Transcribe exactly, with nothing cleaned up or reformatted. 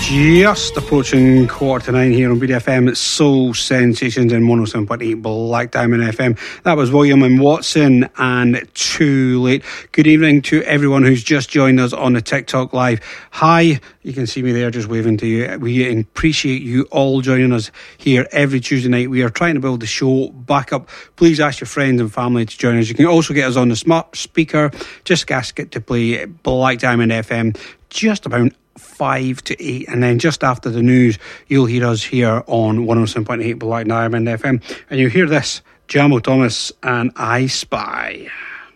Just approaching quarter to nine here on B D F M. It's Soul Sensations in one oh seven point eight Black Diamond F M. That was William and Watson and Too Late. Good evening to everyone who's just joined us on the TikTok Live. Hi, you can see me there just waving to you. We appreciate you all joining us here every Tuesday night. We are trying to build the show back up. Please ask your friends and family to join us. You can also get us on the smart speaker. Just ask it to play Black Diamond F M just about five to eight, and then just after the news you'll hear us here on one oh seven point eight Black Diamond F M, and you'll hear this, Jamo Thomas and I Spy.